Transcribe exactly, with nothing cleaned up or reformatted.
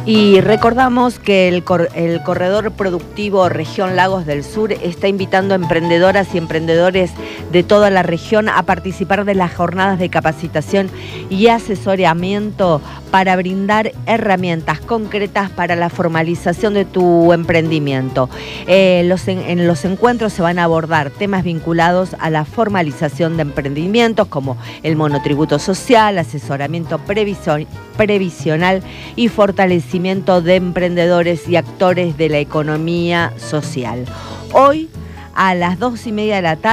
Y recordamos que el, cor el Corredor Productivo Región Lagos del Sur está invitando a emprendedoras y emprendedores de toda la región a participar de las jornadas de capacitación y asesoramiento para brindar herramientas concretas para la formalización de tu emprendimiento. Eh, los en, en los encuentros se van a abordar temas vinculados a la formalización de emprendimientos como el monotributo social, asesoramiento previsor, previsional y fortalecimiento de emprendedores y actores de la economía social. Hoy, a las dos y media de la tarde,